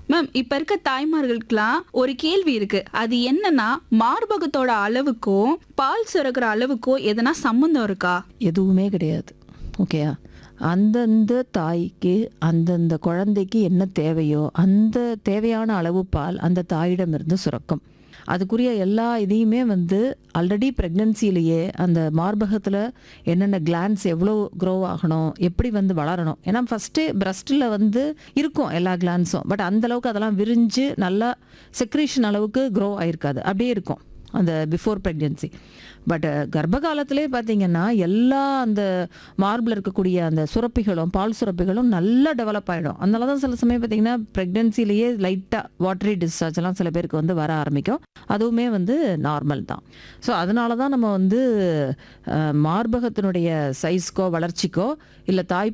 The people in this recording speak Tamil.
மேம், இப்ப இருக்க தாய்மார்களுக்கெல்லாம் ஒரு கேள்வி இருக்கு. அது என்னன்னா, மார்பகத்தோட அளவுக்கும் பால் சுரக்கிற அளவுக்கும் எதனா சம்பந்தம் இருக்கா? எதுவுமே கிடையாது. ஓகேயா? அந்தந்த தாய்க்கு, அந்தந்த குழந்தைக்கு என்ன தேவையோ, அந்த தேவையான அளவு பால் அந்த தாயிடமிருந்து சுரக்கும். அதுக்குரிய எல்லா இதையுமே ஆல்ரெடி ப்ரெக்னன்சிலேயே அந்த மார்பகத்தில் என்னென்ன கிளான்ஸ் எவ்வளோ க்ரோ ஆகணும், எப்படி வளரணும். ஏன்னா ஃபஸ்ட்டு பிரஸ்ட்டில் இருக்கும் எல்லா கிளான்ஸும். பட் அந்தளவுக்கு அதெல்லாம் விரிஞ்சு நல்லா செக்ரீஷன் அளவுக்கு க்ரோ ஆயிருக்காது. அப்படியே இருக்கும் அந்த பிஃபோர் ப்ரெக்னென்சி. பட் கர்ப்ப காலத்திலே பார்த்தீங்கன்னா எல்லா அந்த மார்பில் இருக்கக்கூடிய அந்த சுரப்பிகளும் பால் சுரப்பிகளும் நல்லா டெவலப் ஆகிடும். அதனால தான் சில சமயம் பார்த்தீங்கன்னா ப்ரெக்னென்சிலேயே லைட்டாக வாட்டரி டிஸ்சார்ஜ்லாம் சில பேருக்கு வர ஆரம்பிக்கும். அதுவுமே நார்மல் தான். ஸோ அதனால தான் நம்ம மார்பகத்தினுடைய சைஸ்க்கோ வளர்ச்சிக்கோ இல்லை தாய்